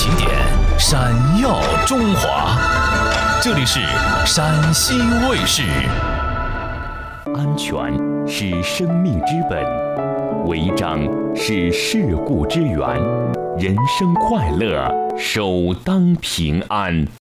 起点，闪耀中华。这里是陕西卫视。 安全是生命之本，违章是事故之源。人生快乐，首当平安。